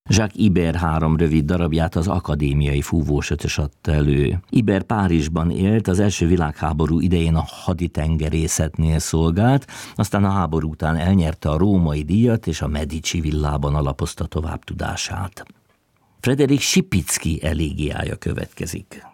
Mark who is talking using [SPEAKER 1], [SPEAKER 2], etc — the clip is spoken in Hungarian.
[SPEAKER 1] Jacques Ibert 3 rövid darabját az akadémiai fúvósötös adta elő. Ibert Párizsban élt, az első világháború idején a haditengerészetnél szolgált, aztán a háború után elnyerte a római díjat, és a Medici villában alapozta tovább tudását. Frédéric Sipiczky elégiája következik.